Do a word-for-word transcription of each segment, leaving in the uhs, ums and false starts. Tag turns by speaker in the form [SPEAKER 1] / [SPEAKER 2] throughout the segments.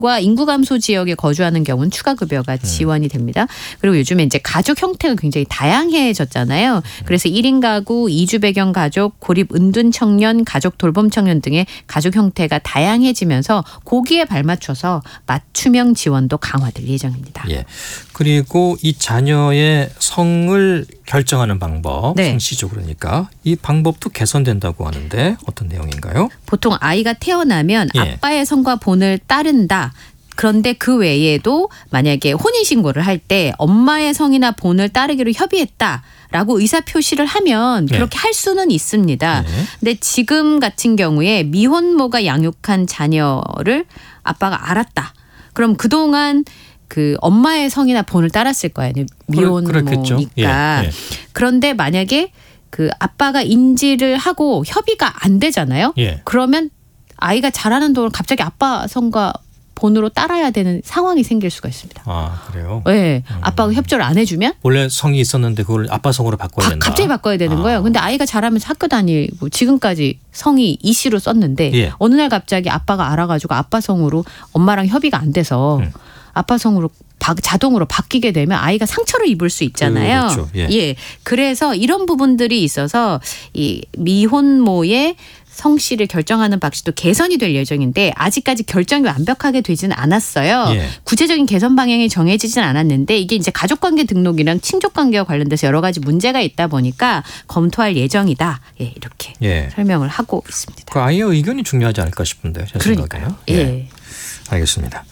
[SPEAKER 1] 과 인구 감소 지역에 거주하는 경우는 추가 급여가 지원이 됩니다. 그리고 요즘에 이제 가족 형태가 굉장히 다양해졌잖아요. 그래서 일 인 가구, 이주 배경 가족, 고립 은둔 청년, 가족 돌봄 청년 등의 가족 형태가 다양해지면서 거기에 발맞춰서 맞춤형 지원도 강화될 예정입니다.
[SPEAKER 2] 예. 그리고 이 자녀의 성을 결정하는 방법,
[SPEAKER 1] 네.
[SPEAKER 2] 성씨죠 그러니까 이 방법도 개선된다고 하는데 어떤 내용인가요?
[SPEAKER 1] 보통 아이가 태어나면
[SPEAKER 2] 예.
[SPEAKER 1] 아빠의 성과 본을 따른다. 그런데 그 외에도 만약에 혼인신고를 할 때 엄마의 성이나 본을 따르기로 협의했다라고 의사표시를 하면 그렇게 네. 할 수는 있습니다. 네. 근데 지금 같은 경우에 미혼모가 양육한 자녀를 아빠가 알았다. 그럼 그동안 그 엄마의 성이나 본을 따랐을 거예요. 미혼모니까. 예, 예. 그런데 만약에 그 아빠가 인지를 하고 협의가 안 되잖아요. 예. 그러면 아이가 자라는 동안 갑자기 아빠 성과 본으로 따라야 되는 상황이 생길 수가 있습니다.
[SPEAKER 2] 아, 그래요?
[SPEAKER 1] 네.
[SPEAKER 2] 음.
[SPEAKER 1] 아빠가 협조를 안 해주면
[SPEAKER 2] 원래 성이 있었는데 그걸 아빠 성으로 바꿔야
[SPEAKER 1] 바,
[SPEAKER 2] 된다.
[SPEAKER 1] 갑자기 바꿔야 되는
[SPEAKER 2] 아.
[SPEAKER 1] 거예요. 근데 아이가 자라면서 학교 다니고 지금까지 성이 이 씨로 썼는데
[SPEAKER 2] 예.
[SPEAKER 1] 어느 날 갑자기 아빠가 알아가지고 아빠 성으로 엄마랑 협의가 안 돼서 음. 아빠 성으로 바, 자동으로 바뀌게 되면 아이가 상처를 입을 수 있잖아요.
[SPEAKER 2] 그렇죠. 예.
[SPEAKER 1] 예. 그래서 이런 부분들이 있어서 이 미혼모의 성씨를 결정하는 방식도 개선이 될 예정인데 아직까지 결정이 완벽하게 되지는 않았어요. 예. 구체적인 개선 방향이 정해지진 않았는데 이게 이제 가족관계 등록이랑 친족관계와 관련돼서 여러 가지 문제가 있다 보니까 검토할 예정이다. 예, 이렇게 예. 설명을 하고 있습니다.
[SPEAKER 2] 그 아이의 의견이 중요하지 않을까 싶은데 제 생각에요.
[SPEAKER 1] 예. 예.
[SPEAKER 2] 알겠습니다.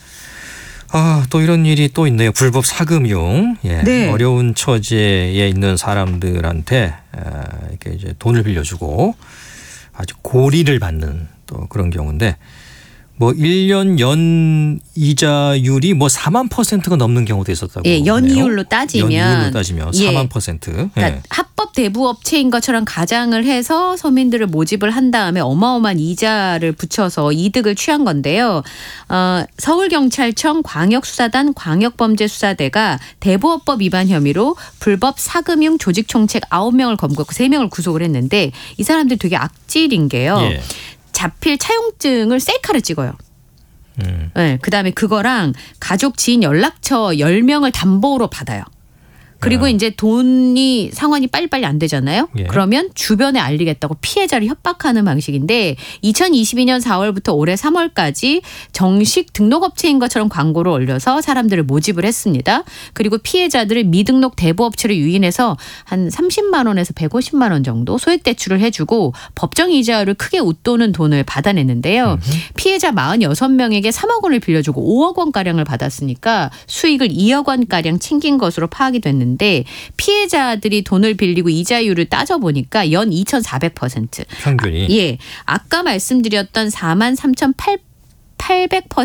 [SPEAKER 2] 아, 또 이런 일이 또 있네요. 불법 사금융. 예. 네. 어려운 처지에 있는 사람들한테 이렇게 이제 돈을 빌려주고 아주 고리를 받는 또 그런 경우인데 뭐 일 년 연 이자율이 뭐 사만 퍼센트가 넘는 경우도 있었다고.
[SPEAKER 1] 예, 연이율로 따지면.
[SPEAKER 2] 연이율로 따지면
[SPEAKER 1] 예.
[SPEAKER 2] 사만 퍼센트.
[SPEAKER 1] 그러니까
[SPEAKER 2] 예.
[SPEAKER 1] 합법 대부업체인 것처럼 가장을 해서 서민들을 모집을 한 다음에 어마어마한 이자를 붙여서 이득을 취한 건데요. 어, 서울경찰청 광역수사단 광역범죄수사대가 대부업법 위반 혐의로 불법 사금융 조직총책 아홉 명을 검거하고 세 명을 구속을 했는데 이 사람들 되게 악질인 게요. 예. 자필 차용증을 셀카를 찍어요. 음. 네, 그다음에 그거랑 가족 지인 연락처 열 명을 담보로 받아요. 그리고 야. 이제 돈이 상환이 빨리빨리 안 되잖아요. 예. 그러면 주변에 알리겠다고 피해자를 협박하는 방식인데 이천이십이 년 사월부터 올해 삼월까지 정식 등록업체인 것처럼 광고를 올려서 사람들을 모집을 했습니다. 그리고 피해자들을 미등록 대부업체로 유인해서 한 삼십만 원에서 백오십만 원 정도 소액 대출을 해주고 법정 이자율을 크게 웃도는 돈을 받아냈는데요. 음흠. 피해자 사십육 명에게 삼억 원을 빌려주고 오억 원가량을 받았으니까 수익을 이억 원가량 챙긴 것으로 파악이 됐는데 데 피해자들이 돈을 빌리고 이자율을 따져보니까 연 이천사백 퍼센트.
[SPEAKER 2] 평균이.
[SPEAKER 1] 아, 예. 아까 말씀드렸던 사만 삼천팔백 퍼센트